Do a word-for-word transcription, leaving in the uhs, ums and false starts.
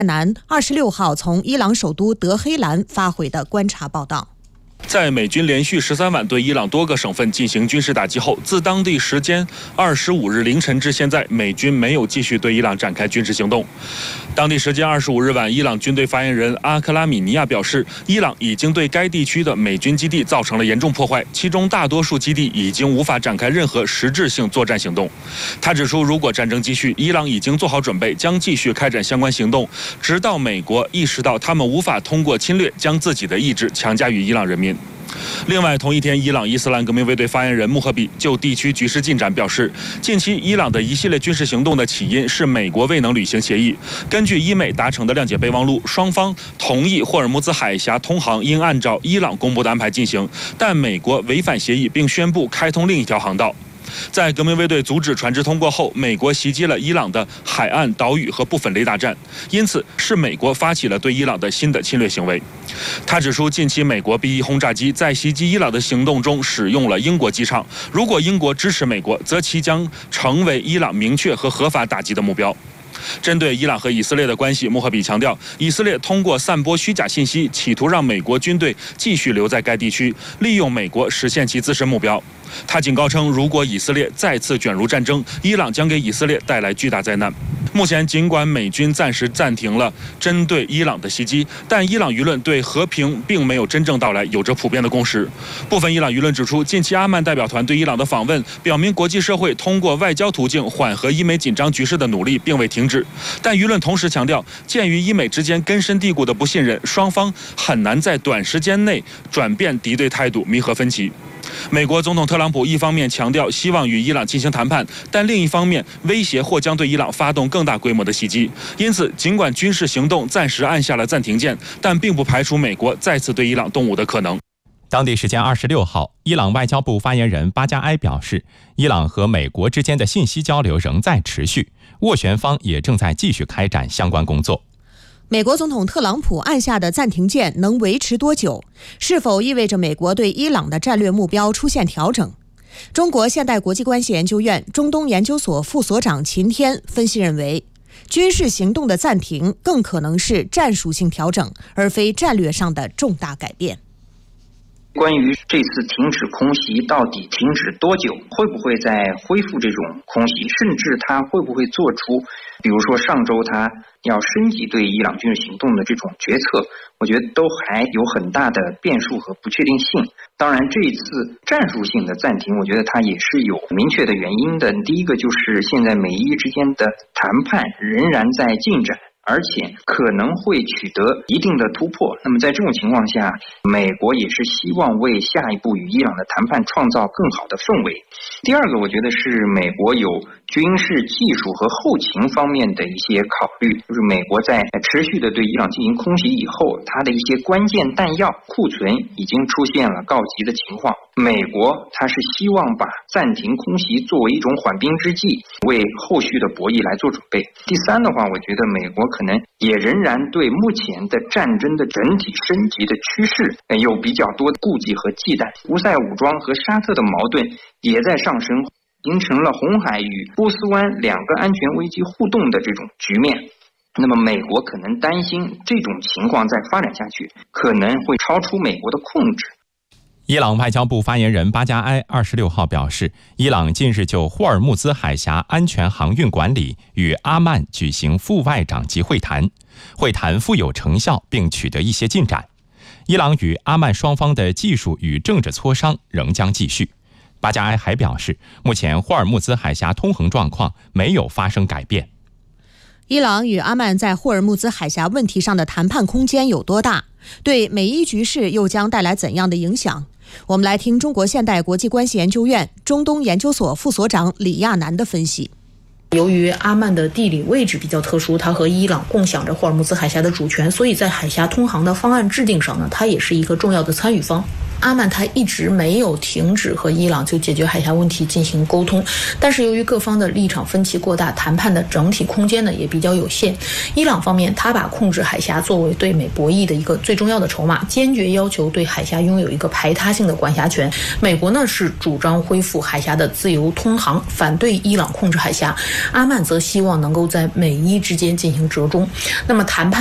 南二十六号从伊朗首都德黑兰发回的观察报道。 在美军连续十三晚对伊朗多个省份进行军事打击后，自当地时间二十五日凌晨至现在，美军没有继续对伊朗展开军事行动。当地时间二十五日晚，伊朗军队发言人阿克拉米尼亚表示，伊朗已经对该地区的美军基地造成了严重破坏，其中大多数基地已经无法展开任何实质性作战行动。他指出，如果战争继续，伊朗已经做好准备，将继续开展相关行动，直到美国意识到他们无法通过侵略将自己的意志强加于伊朗人民。另外，同一天，伊朗伊斯兰革命卫队发言人穆赫比就地区局势进展表示，近期伊朗的一系列军事行动的起因是美国未能履行协议。根据伊美达成的谅解备忘录，双方同意霍尔木兹海峡通航应按照伊朗公布的安排进行，但美国违反协议并宣布开通另一条航道。在革命卫队阻止船只通过后，美国袭击了伊朗的海岸、岛屿和部分雷达站，因此是美国发起了对伊朗的新的侵略行为。他指出，近期美国 B 一 轰炸机在袭击伊朗的行动中使用了英国机场，如果英国支持美国，则其将成为伊朗明确和合法打击的目标。针对伊朗和以色列的关系，穆赫比强调，以色列通过散播虚假信息，企图让美国军队继续留在该地区，利用美国实现其自身目标。他警告称，如果以色列再次卷入战争，伊朗将给以色列带来巨大灾难。目前，尽管美军暂时暂停了针对伊朗的袭击，但伊朗舆论对和平并没有真正到来有着普遍的共识。部分伊朗舆论指出，近期阿曼代表团对伊朗的访问，表明国际社会通过外交途径缓和伊美紧张局势的努力并未停止。但舆论同时强调，鉴于伊美之间根深蒂固的不信任，双方很难在短时间内转变敌对态度，弥合分歧。美国总统特朗普一方面强调希望与伊朗进行谈判，但另一方面威胁或将对伊朗发动更大规模的袭击。因此，尽管军事行动暂时按下了暂停键，但并不排除美国再次对伊朗动武的可能。 当地时间二十六号，伊朗外交部发言人巴加埃表示，伊朗和美国之间的信息交流仍在持续，斡旋方也正在继续开展相关工作。 美国总统特朗普按下的暂停键能维持多久？是否意味着美国对伊朗的战略目标出现调整？中国现代国际关系研究院中东研究所副所长秦天分析认为，军事行动的暂停更可能是战术性调整，而非战略上的重大改变。 关于这次停止空袭到底停止多久，会不会再恢复这种空袭，甚至他会不会做出比如说上周他要升级对伊朗军事行动的这种决策，我觉得都还有很大的变数和不确定性。当然这一次战术性的暂停，我觉得它也是有明确的原因的。第一个就是现在美伊之间的谈判仍然在进展，而且可能会取得一定的突破。那么在这种情况下，美国也是希望为下一步与伊朗的谈判创造更好的氛围。第二个，我觉得是美国有军事技术和后勤方面的一些考虑，就是美国在持续的对伊朗进行空袭以后，它的一些关键弹药库存已经出现了告急的情况。美国它是希望把暂停空袭作为一种缓兵之计，为后续的博弈来做准备。第三的话，我觉得美国可能也仍然对目前的战争的整体升级的趋势有比较多的顾忌和忌惮。胡塞武装和沙特的矛盾也在上升，形成了红海与波斯湾两个安全危机互动的这种局面。那么美国可能担心这种情况再发展下去，可能会超出美国的控制。 伊朗外交部发言人巴加埃二十六号表示，伊朗近日就霍尔木兹海峡安全航运管理与阿曼举行副外长级会谈，会谈富有成效并取得一些进展。伊朗与阿曼双方的技术与政治磋商仍将继续。巴加埃还表示，目前霍尔木兹海峡通航状况没有发生改变。 伊朗与阿曼在霍尔木兹海峡问题上的谈判空间有多大？对美伊局势又将带来怎样的影响？我们来听中国现代国际关系研究院中东研究所副所长李亚男的分析。 由于阿曼的地理位置比较特殊，它和伊朗共享着霍尔木兹海峡的主权，所以在海峡通航的方案制定上呢，它也是一个重要的参与方。 阿曼他一直没有停止和伊朗就解决海峡问题进行沟通，但是由于各方的立场分歧过大，谈判的整体空间呢也比较有限。伊朗方面，他把控制海峡作为对美博弈的一个最重要的筹码，坚决要求对海峡拥有一个排他性的管辖权。美国呢是主张恢复海峡的自由通航，反对伊朗控制海峡。阿曼则希望能够在美伊之间进行折中。那么谈判